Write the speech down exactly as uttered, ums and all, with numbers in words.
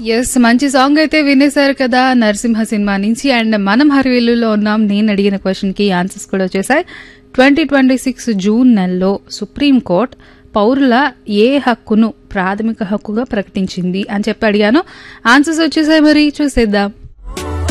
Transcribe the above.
Yes, మంచి song అయితే వినేశారు కదా నరసింహ సినిమా నుంచి. అండ్ మనం హరివేలులో ఉన్నాం. నేను అడిగిన క్వశ్చన్ కి ఆన్సర్స్ కూడా వచ్చేసాయి. ట్వంటీ ట్వంటీ సిక్స్ జూన్ నెలలో సుప్రీంకోర్టు పౌరుల ఏ హక్కును ప్రాథమిక హక్కుగా ప్రకటించింది అని చెప్పి అడిగాను. ఆన్సర్స్ వచ్చేసాయి, మరి చూసేద్దాం.